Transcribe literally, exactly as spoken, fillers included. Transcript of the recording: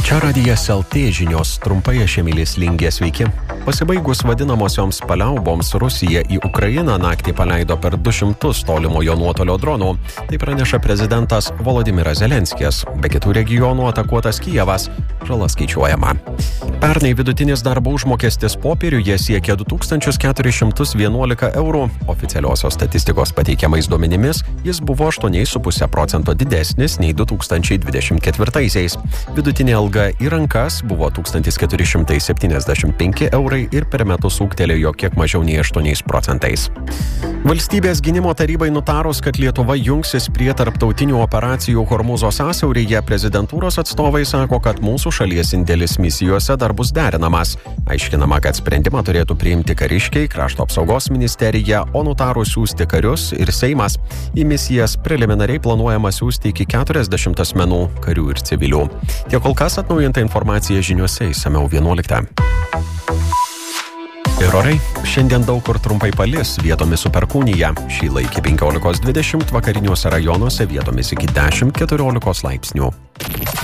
Čia radijas L T žinios, trumpai aš Emilis Lingė, sveiki. Pasibaigus vadinamosioms paliauboms, Rusija į Ukrainą naktį paleido per du šimtus tolimojo nuotolio dronų. Tai praneša prezidentas Volodymyras Zelenskis. Be kitų regionų atakuotas Kijevas. Žala skaičiuojama. Pernai vidutinis darbo užmokestis popieriuje siekė du tūkstančius keturis šimtus vienuolika eurų. Oficialiosios statistikos pateikiamais duomenimis jis buvo aštuoni su puse procento didesnis nei du tūkstančiai dvidešimt ketvirtaisiais. Vidutinė alga į rankas buvo tūkstantis keturi šimtai septyniasdešimt penki eurai ir per metus ūgtelėjo kiek mažiau nei aštuoniais procentais. Valstybės gynimo tarybai nutarus, kad Lietuva jungsis prie tarptautinių operacijų Hormūzo sąsiauryje, prezidentūros atstovai sako, kad mūsų šalies indėlis misijose dar bus derinamas. Aiškinama, kad sprendimą turėtų priimti kariškiai, krašto apsaugos ministerija, o nutarus siųsti karius ir Seimas. Į misijas preliminariai planuojama siųsti iki keturiasdešimt asmenų, karių ir civilių. Tiek kol kas atnaujinta informacija žiniuose išsamiau vienuoliktą. Ir orai. Šiandien daug kur trumpai palis, vietomis su perkūnija. Šį laikį penkiolikos dvidešimt, vakariniuose rajonuose vietomis iki dešimt keturiolikos laipsnių.